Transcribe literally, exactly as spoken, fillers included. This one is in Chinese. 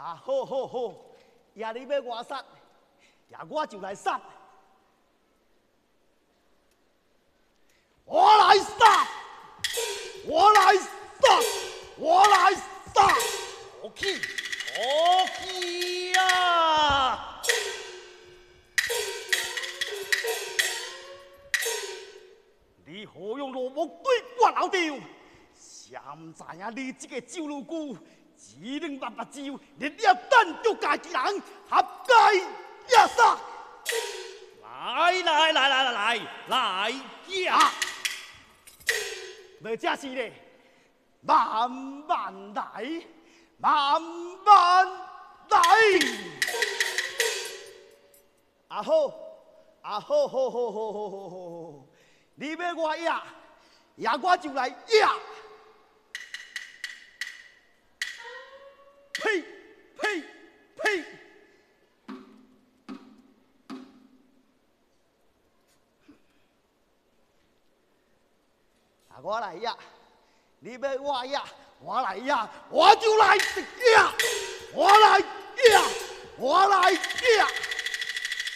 啊，好好好，也你要我杀，也我就来杀。我来杀，我来杀，我来杀！好气，好气呀！你何用罗木对我老掉？谁唔知影你这个周路姑，只能八八招，日夜等着家己人，合街一杀！来来来来来来来呀！没正是咧，慢慢来，慢慢来。啊好，啊好好好好好好好，你要我压，压我就来压。呸呸呸！啊，我来压，你要我压，我来压，我就来压，我来压，我来压。